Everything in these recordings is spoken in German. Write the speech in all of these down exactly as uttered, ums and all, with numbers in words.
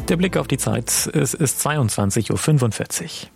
Der Blick auf die Zeit, es ist zweiundzwanzig Uhr fünfundvierzig.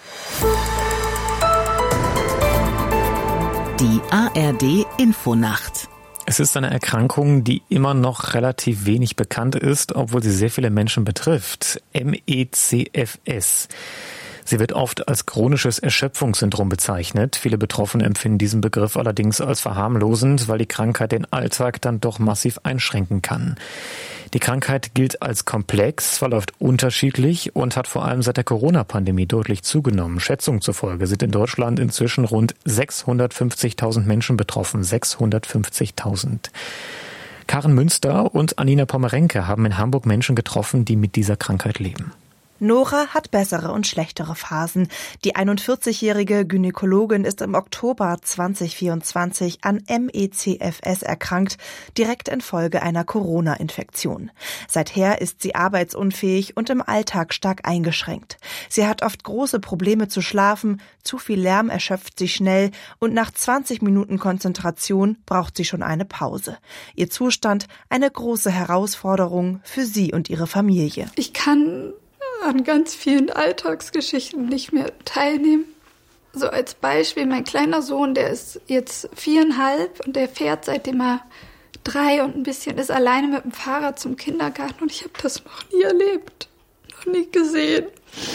Die A R D-Infonacht. Es ist eine Erkrankung, die immer noch relativ wenig bekannt ist, obwohl sie sehr viele Menschen betrifft. M E C F S. Sie wird oft als chronisches Erschöpfungssyndrom bezeichnet. Viele Betroffene empfinden diesen Begriff allerdings als verharmlosend, weil die Krankheit den Alltag dann doch massiv einschränken kann. Die Krankheit gilt als komplex, verläuft unterschiedlich und hat vor allem seit der Corona-Pandemie deutlich zugenommen. Schätzungen zufolge sind in Deutschland inzwischen rund sechshundertfünfzigtausend Menschen betroffen. sechshundertfünfzigtausend. Karen Münster und Anina Pommerenke haben in Hamburg Menschen getroffen, die mit dieser Krankheit leben. Nora hat bessere und schlechtere Phasen. Die einundvierzigjährige Gynäkologin ist im Oktober zweitausendvierundzwanzig an M E C F S erkrankt, direkt infolge einer Corona-Infektion. Seither ist sie arbeitsunfähig und im Alltag stark eingeschränkt. Sie hat oft große Probleme zu schlafen, zu viel Lärm erschöpft sie schnell und nach zwanzig Minuten Konzentration braucht sie schon eine Pause. Ihr Zustand eine große Herausforderung für sie und ihre Familie. Ich kann an ganz vielen Alltagsgeschichten nicht mehr teilnehmen. So als Beispiel, mein kleiner Sohn, der ist jetzt viereinhalb und der fährt, seitdem er drei und ein bisschen ist, alleine mit dem Fahrrad zum Kindergarten und ich habe das noch nie erlebt, noch nie gesehen.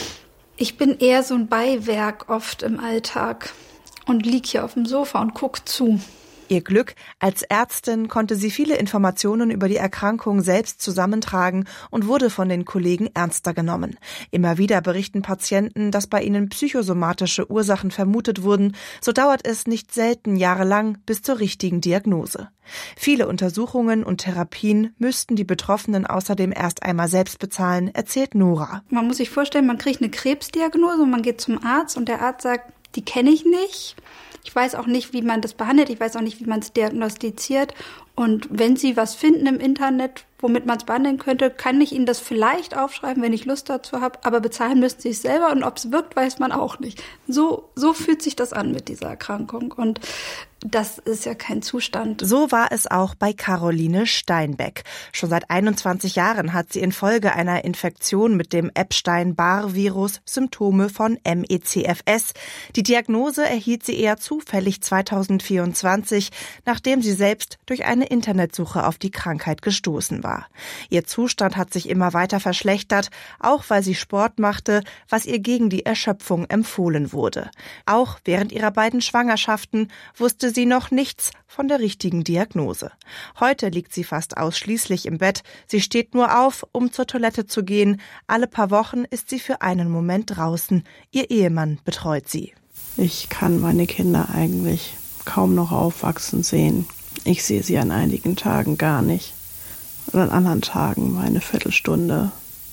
Ich bin eher so ein Beiwerk oft im Alltag und lieg hier auf dem Sofa und guck zu. Ihr Glück, als Ärztin konnte sie viele Informationen über die Erkrankung selbst zusammentragen und wurde von den Kollegen ernster genommen. Immer wieder berichten Patienten, dass bei ihnen psychosomatische Ursachen vermutet wurden. So dauert es nicht selten jahrelang bis zur richtigen Diagnose. Viele Untersuchungen und Therapien müssten die Betroffenen außerdem erst einmal selbst bezahlen, erzählt Nora. Man muss sich vorstellen, man kriegt eine Krebsdiagnose und man geht zum Arzt und der Arzt sagt, die kenne ich nicht. Ich weiß auch nicht, wie man das behandelt. Ich weiß auch nicht, wie man es diagnostiziert. Und wenn Sie was finden im Internet, womit man es behandeln könnte, kann ich Ihnen das vielleicht aufschreiben, wenn ich Lust dazu habe. Aber bezahlen müssen Sie es selber. Und ob es wirkt, weiß man auch nicht. So, so fühlt sich das an mit dieser Erkrankung. Und das ist ja kein Zustand. So war es auch bei Caroline Steinbeck. Schon seit einundzwanzig Jahren hat sie infolge einer Infektion mit dem Epstein-Barr-Virus Symptome von M E C F S. Die Diagnose erhielt sie eher zufällig zweitausendvierundzwanzig, nachdem sie selbst durch eine Internetsuche auf die Krankheit gestoßen war. Ihr Zustand hat sich immer weiter verschlechtert, auch weil sie Sport machte, was ihr gegen die Erschöpfung empfohlen wurde. Auch während ihrer beiden Schwangerschaften wusste sie noch nichts von der richtigen Diagnose. Heute liegt sie fast ausschließlich im Bett. Sie steht nur auf, um zur Toilette zu gehen. Alle paar Wochen ist sie für einen Moment draußen. Ihr Ehemann betreut sie. Ich kann meine Kinder eigentlich kaum noch aufwachsen sehen. Ich sehe sie an einigen Tagen gar nicht. Und an anderen Tagen mal eine Viertelstunde.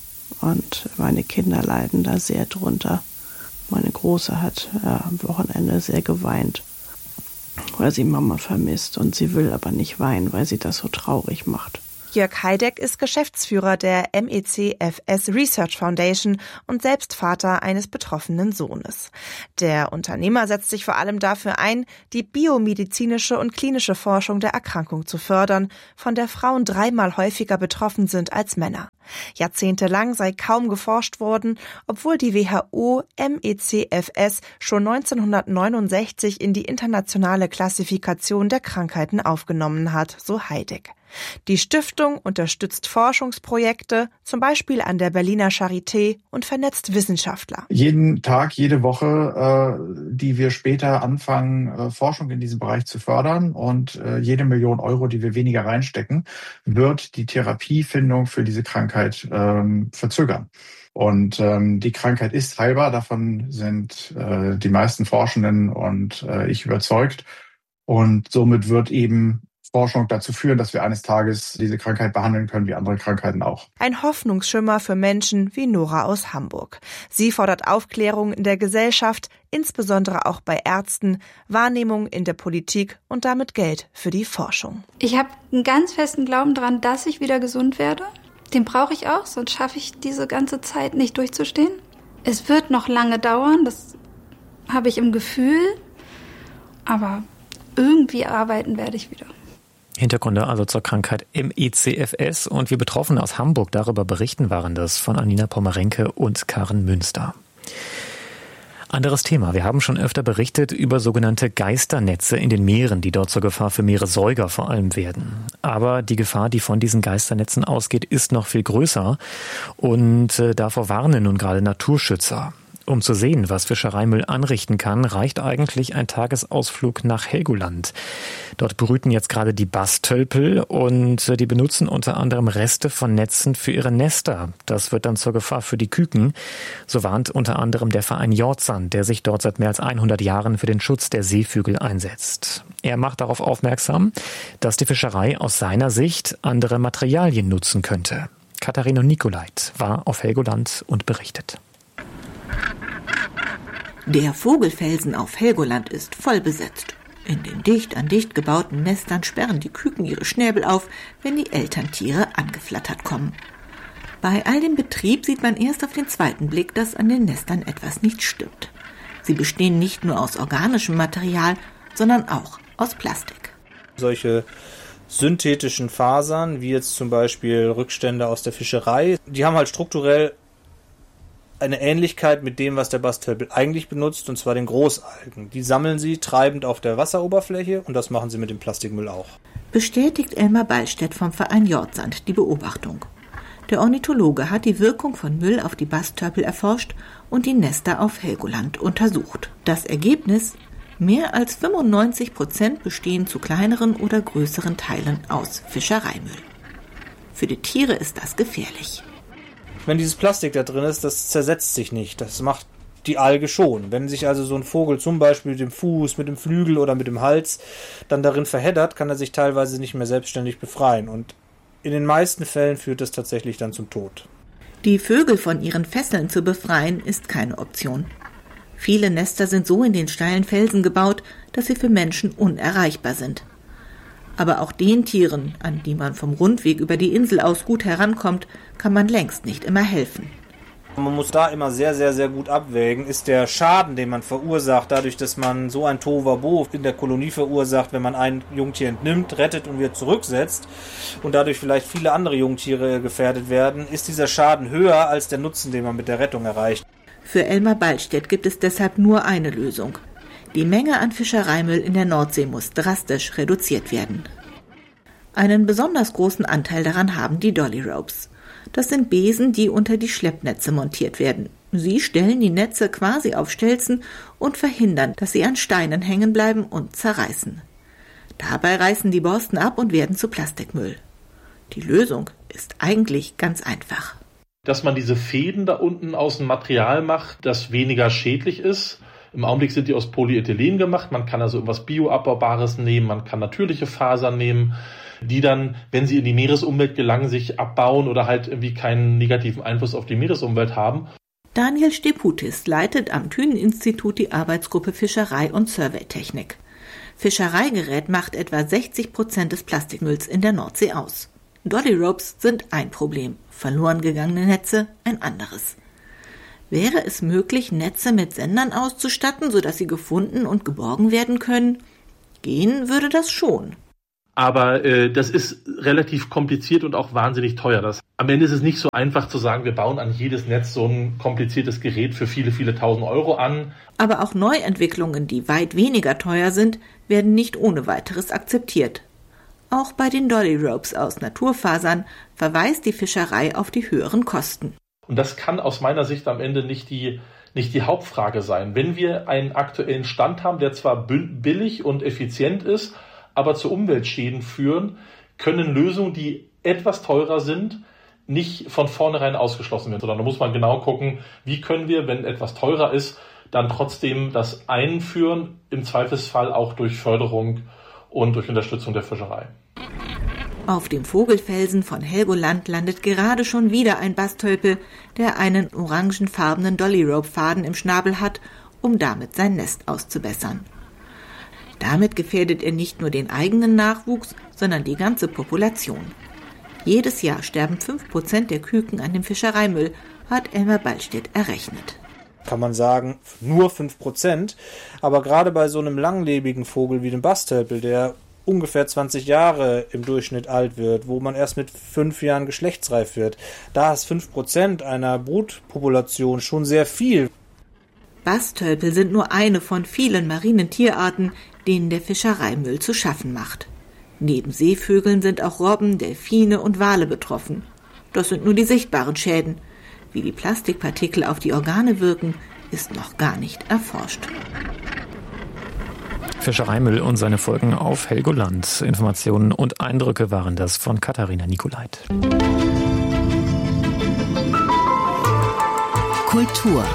Und meine Kinder leiden da sehr drunter. Meine Große hat ja, am Wochenende sehr geweint, weil sie Mama vermisst und sie will aber nicht weinen, weil sie das so traurig macht. Jörg Heideck ist Geschäftsführer der M E C F S Research Foundation und selbst Vater eines betroffenen Sohnes. Der Unternehmer setzt sich vor allem dafür ein, die biomedizinische und klinische Forschung der Erkrankung zu fördern, von der Frauen dreimal häufiger betroffen sind als Männer. Jahrzehntelang sei kaum geforscht worden, obwohl die W H O M E C F S schon neunzehnhundertneunundsechzig in die internationale Klassifikation der Krankheiten aufgenommen hat, so Heideck. Die Stiftung unterstützt Forschungsprojekte, zum Beispiel an der Berliner Charité, und vernetzt Wissenschaftler. Jeden Tag, jede Woche, äh, die wir später anfangen, äh, Forschung in diesem Bereich zu fördern und äh, jede Million Euro, die wir weniger reinstecken, wird die Therapiefindung für diese Krankheit ähm, verzögern. Und ähm, die Krankheit ist heilbar, davon sind äh, die meisten Forschenden und äh, ich überzeugt. Und somit wird eben Forschung dazu führen, dass wir eines Tages diese Krankheit behandeln können, wie andere Krankheiten auch. Ein Hoffnungsschimmer für Menschen wie Nora aus Hamburg. Sie fordert Aufklärung in der Gesellschaft, insbesondere auch bei Ärzten, Wahrnehmung in der Politik und damit Geld für die Forschung. Ich habe einen ganz festen Glauben daran, dass ich wieder gesund werde. Den brauche ich auch, sonst schaffe ich diese ganze Zeit nicht durchzustehen. Es wird noch lange dauern, das habe ich im Gefühl, aber irgendwie arbeiten werde ich wieder. Hintergründe also zur Krankheit M E C F S und wie Betroffene aus Hamburg darüber berichten, waren das von Anina Pommerenke und Karen Münster. Anderes Thema. Wir haben schon öfter berichtet über sogenannte Geisternetze in den Meeren, die dort zur Gefahr für Meeressäuger vor allem werden. Aber die Gefahr, die von diesen Geisternetzen ausgeht, ist noch viel größer und äh, davor warnen nun gerade Naturschützer. Um zu sehen, was Fischereimüll anrichten kann, reicht eigentlich ein Tagesausflug nach Helgoland. Dort brüten jetzt gerade die Bastölpel und die benutzen unter anderem Reste von Netzen für ihre Nester. Das wird dann zur Gefahr für die Küken. So warnt unter anderem der Verein Jordsand, der sich dort seit mehr als hundert Jahren für den Schutz der Seevögel einsetzt. Er macht darauf aufmerksam, dass die Fischerei aus seiner Sicht andere Materialien nutzen könnte. Katharina Nicolait war auf Helgoland und berichtet. Der Vogelfelsen auf Helgoland ist voll besetzt. In den dicht an dicht gebauten Nestern sperren die Küken ihre Schnäbel auf, wenn die Elterntiere angeflattert kommen. Bei all dem Betrieb sieht man erst auf den zweiten Blick, dass an den Nestern etwas nicht stimmt. Sie bestehen nicht nur aus organischem Material, sondern auch aus Plastik. Solche synthetischen Fasern, wie jetzt zum Beispiel Rückstände aus der Fischerei, die haben halt strukturell eine Ähnlichkeit mit dem, was der Bastölpel eigentlich benutzt, und zwar den Großalgen. Die sammeln sie treibend auf der Wasseroberfläche und das machen sie mit dem Plastikmüll auch. Bestätigt Elmar Ballstedt vom Verein Jordsand die Beobachtung. Der Ornithologe hat die Wirkung von Müll auf die Bastölpel erforscht und die Nester auf Helgoland untersucht. Das Ergebnis: mehr als fünfundneunzig Prozent bestehen zu kleineren oder größeren Teilen aus Fischereimüll. Für die Tiere ist das gefährlich. Wenn dieses Plastik da drin ist, das zersetzt sich nicht. Das macht die Alge schon. Wenn sich also so ein Vogel zum Beispiel mit dem Fuß, mit dem Flügel oder mit dem Hals dann darin verheddert, kann er sich teilweise nicht mehr selbstständig befreien. Und in den meisten Fällen führt das tatsächlich dann zum Tod. Die Vögel von ihren Fesseln zu befreien, ist keine Option. Viele Nester sind so in den steilen Felsen gebaut, dass sie für Menschen unerreichbar sind. Aber auch den Tieren, an die man vom Rundweg über die Insel aus gut herankommt, kann man längst nicht immer helfen. Man muss da immer sehr, sehr, sehr gut abwägen. Ist der Schaden, den man verursacht, dadurch, dass man so ein Tohuwabohu in der Kolonie verursacht, wenn man ein Jungtier entnimmt, rettet und wieder zurücksetzt und dadurch vielleicht viele andere Jungtiere gefährdet werden, ist dieser Schaden höher als der Nutzen, den man mit der Rettung erreicht. Für Elmar Ballstedt gibt es deshalb nur eine Lösung. Die Menge an Fischereimüll in der Nordsee muss drastisch reduziert werden. Einen besonders großen Anteil daran haben die Dolly Ropes. Das sind Besen, die unter die Schleppnetze montiert werden. Sie stellen die Netze quasi auf Stelzen und verhindern, dass sie an Steinen hängen bleiben und zerreißen. Dabei reißen die Borsten ab und werden zu Plastikmüll. Die Lösung ist eigentlich ganz einfach. Dass man diese Fäden da unten aus dem Material macht, das weniger schädlich ist. Im Augenblick sind die aus Polyethylen gemacht. Man kann also irgendwas Bioabbaubares nehmen, man kann natürliche Fasern nehmen, die dann, wenn sie in die Meeresumwelt gelangen, sich abbauen oder halt irgendwie keinen negativen Einfluss auf die Meeresumwelt haben. Daniel Steputis leitet am Thünen-Institut die Arbeitsgruppe Fischerei und Surveytechnik. Fischereigerät macht etwa sechzig Prozent des Plastikmülls in der Nordsee aus. Dolly Ropes sind ein Problem, verloren gegangene Netze ein anderes. Wäre es möglich, Netze mit Sendern auszustatten, sodass sie gefunden und geborgen werden können? Gehen würde das schon. Aber äh, das ist relativ kompliziert und auch wahnsinnig teuer. Das, am Ende ist es nicht so einfach zu sagen, wir bauen an jedes Netz so ein kompliziertes Gerät für viele, viele tausend Euro an. Aber auch Neuentwicklungen, die weit weniger teuer sind, werden nicht ohne weiteres akzeptiert. Auch bei den Dolly Ropes aus Naturfasern verweist die Fischerei auf die höheren Kosten. Und das kann aus meiner Sicht am Ende nicht die, nicht die Hauptfrage sein. Wenn wir einen aktuellen Stand haben, der zwar billig und effizient ist, aber zu Umweltschäden führen, können Lösungen, die etwas teurer sind, nicht von vornherein ausgeschlossen werden. Sondern da muss man genau gucken, wie können wir, wenn etwas teurer ist, dann trotzdem das einführen, im Zweifelsfall auch durch Förderung und durch Unterstützung der Fischerei. Auf dem Vogelfelsen von Helgoland landet gerade schon wieder ein Bastölpel, der einen orangenfarbenen Dolly-Rope-Faden im Schnabel hat, um damit sein Nest auszubessern. Damit gefährdet er nicht nur den eigenen Nachwuchs, sondern die ganze Population. Jedes Jahr sterben fünf Prozent der Küken an dem Fischereimüll, hat Elmar Ballstedt errechnet. Kann man sagen, nur fünf Prozent. Aber gerade bei so einem langlebigen Vogel wie dem Bastölpel, der ungefähr zwanzig Jahre im Durchschnitt alt wird, wo man erst mit fünf Jahren geschlechtsreif wird. Da ist fünf Prozent einer Brutpopulation schon sehr viel. Bastölpel sind nur eine von vielen marinen Tierarten, denen der Fischereimüll zu schaffen macht. Neben Seevögeln sind auch Robben, Delfine und Wale betroffen. Das sind nur die sichtbaren Schäden. Wie die Plastikpartikel auf die Organe wirken, ist noch gar nicht erforscht. Fischereimüll und seine Folgen auf Helgoland. Informationen und Eindrücke waren das von Katharina Nicolait. Kultur.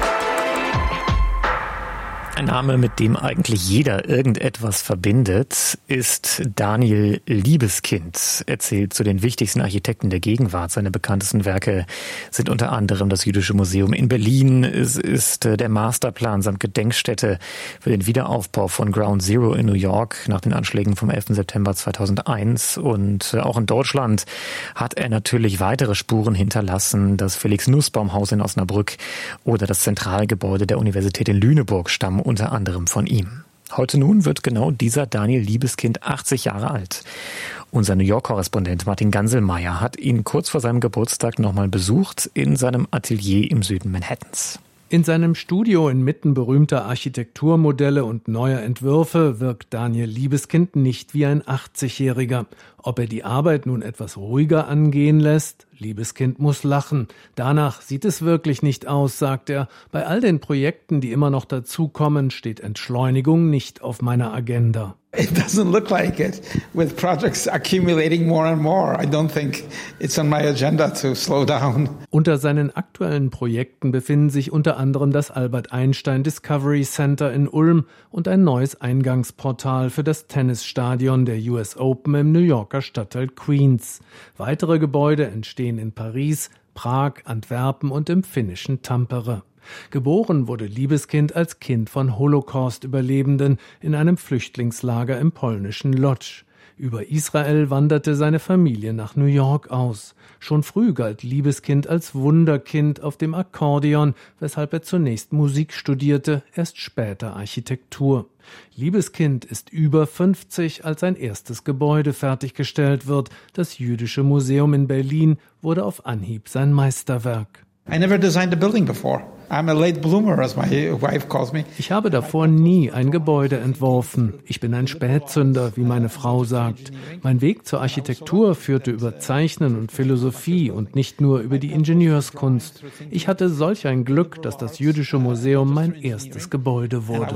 Ein Name, mit dem eigentlich jeder irgendetwas verbindet, ist Daniel Libeskind. Er zählt zu den wichtigsten Architekten der Gegenwart. Seine bekanntesten Werke sind unter anderem das Jüdische Museum in Berlin. Es ist der Masterplan samt Gedenkstätte für den Wiederaufbau von Ground Zero in New York nach den Anschlägen vom elften September zweitausendeins. Und auch in Deutschland hat er natürlich weitere Spuren hinterlassen. Das Felix-Nussbaum-Haus in Osnabrück oder das Zentralgebäude der Universität in Lüneburg stammen unter anderem von ihm. Heute nun wird genau dieser Daniel Libeskind achtzig Jahre alt. Unser New York-Korrespondent Martin Ganselmeier hat ihn kurz vor seinem Geburtstag nochmal besucht in seinem Atelier im Süden Manhattans. In seinem Studio inmitten berühmter Architekturmodelle und neuer Entwürfe wirkt Daniel Libeskind nicht wie ein achtzigjähriger. Ob er die Arbeit nun etwas ruhiger angehen lässt? Libeskind muss lachen. Danach sieht es wirklich nicht aus, sagt er. Bei all den Projekten, die immer noch dazukommen, steht Entschleunigung nicht auf meiner Agenda. It doesn't look like it. With projects accumulating more and more, I don't think it's on my agenda to slow down. Unter seinen aktuellen Projekten befinden sich unter anderem das Albert Einstein Discovery Center in Ulm und ein neues Eingangsportal für das Tennisstadion der U S Open im New Yorker Stadtteil Queens. Weitere Gebäude entstehen in Paris, Prag, Antwerpen und im finnischen Tampere. Geboren wurde Libeskind als Kind von Holocaust-Überlebenden in einem Flüchtlingslager im polnischen Lodz. Über Israel wanderte seine Familie nach New York aus. Schon früh galt Libeskind als Wunderkind auf dem Akkordeon, weshalb er zunächst Musik studierte, erst später Architektur. Libeskind ist über fünfzig, als sein erstes Gebäude fertiggestellt wird. Das Jüdische Museum in Berlin wurde auf Anhieb sein Meisterwerk. I never designed a building before. I'm a late bloomer, as my wife calls me. Ich habe davor nie ein Gebäude entworfen. Ich bin ein Spätzünder, wie meine Frau sagt. Mein Weg zur Architektur führte über Zeichnen und Philosophie und nicht nur über die Ingenieurskunst. Ich hatte solch ein Glück, dass das Jüdische Museum mein erstes Gebäude wurde.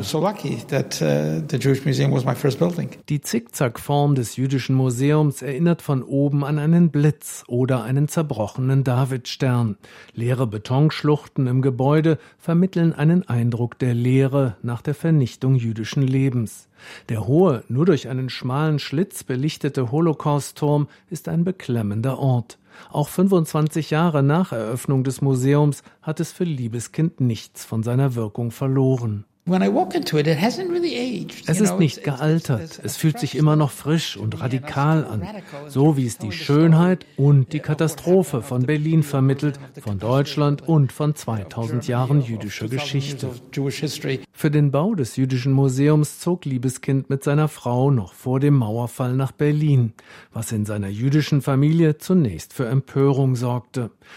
Die Zickzackform des Jüdischen Museums erinnert von oben an einen Blitz oder einen zerbrochenen Davidstern. Leere Betonschluchten im Gebäude vermitteln einen Eindruck der Leere nach der Vernichtung jüdischen Lebens. Der hohe, nur durch einen schmalen Schlitz belichtete Holocaust-Turm ist ein beklemmender Ort. Auch fünfundzwanzig Jahre nach Eröffnung des Museums hat es für Libeskind nichts von seiner Wirkung verloren. Es ist nicht gealtert, es fühlt sich immer noch frisch und radikal an, so wie es die Schönheit und die Katastrophe von Berlin vermittelt, von Deutschland und von zweitausend Jahren jüdischer Geschichte. Für den Bau des Jüdischen Museums zog Libeskind mit seiner Frau noch vor dem Mauerfall nach Berlin, was in seiner jüdischen Familie zunächst für Empörung sorgte.